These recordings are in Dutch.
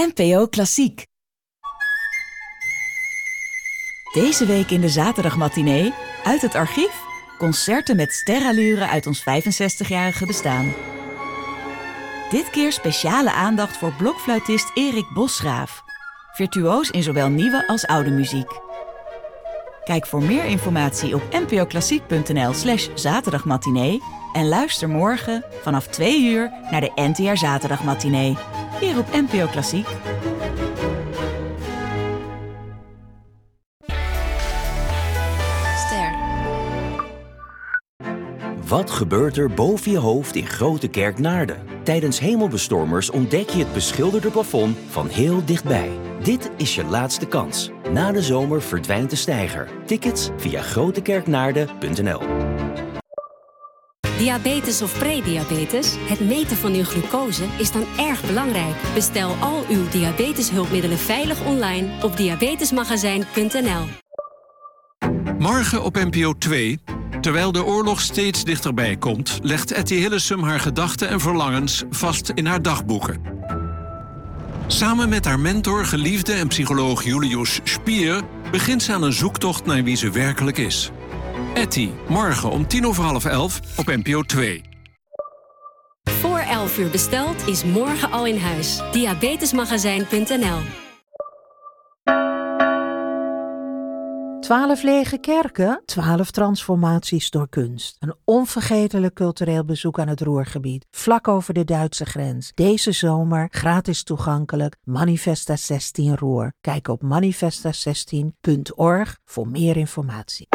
NPO Klassiek. Deze week in de zaterdagmatinee, uit het archief, concerten met sterallure uit ons 65-jarige bestaan. Dit keer speciale aandacht voor blokfluitist Erik Bosgraaf. Virtuoos in zowel nieuwe als oude muziek. Kijk voor meer informatie op npoklassiek.nl/zaterdagmatinee en luister morgen vanaf 2 uur naar de NTR Zaterdagmatinee. Hier op NPO Klassiek. Ster. Wat gebeurt er boven je hoofd in Grote Kerk Naarden? Tijdens hemelbestormers ontdek je het beschilderde plafond van heel dichtbij. Dit is je laatste kans. Na de zomer verdwijnt de steiger. Tickets via grotekerknaarden.nl. Diabetes of prediabetes? Het meten van uw glucose is dan erg belangrijk. Bestel al uw diabeteshulpmiddelen veilig online op diabetesmagazijn.nl. Morgen op NPO 2, terwijl de oorlog steeds dichterbij komt, legt Etty Hillesum haar gedachten en verlangens vast in haar dagboeken. Samen met haar mentor, geliefde en psycholoog Julius Spier begint ze aan een zoektocht naar wie ze werkelijk is. Etty, morgen om 11:10 op NPO 2. Voor 11 uur besteld is morgen al in huis. Diabetesmagazijn.nl. 12 lege kerken, 12 transformaties door kunst. Een onvergetelijk cultureel bezoek aan het Ruhrgebied, vlak over de Duitse grens. Deze zomer gratis toegankelijk, Manifesta 16 Ruhr. Kijk op manifesta16.org voor meer informatie.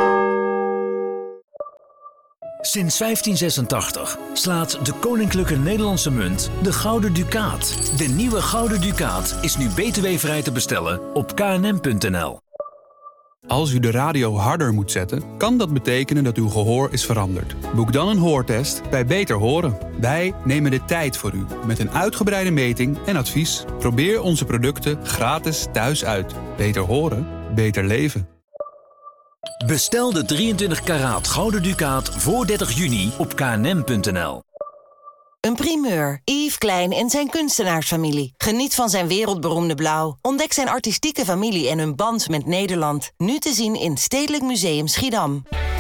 Sinds 1586 slaat de Koninklijke Nederlandse Munt de Gouden Ducaat. De nieuwe Gouden Ducaat is nu btw-vrij te bestellen op knm.nl. Als u de radio harder moet zetten, kan dat betekenen dat uw gehoor is veranderd. Boek dan een hoortest bij Beter Horen. Wij nemen de tijd voor u met een uitgebreide meting en advies. Probeer onze producten gratis thuis uit. Beter horen, beter leven. Bestel de 23 karaat Gouden Ducaat voor 30 juni op knm.nl. Een primeur. Yves Klein en zijn kunstenaarsfamilie. Geniet van zijn wereldberoemde blauw. Ontdek zijn artistieke familie en hun band met Nederland. Nu te zien in Stedelijk Museum Schiedam.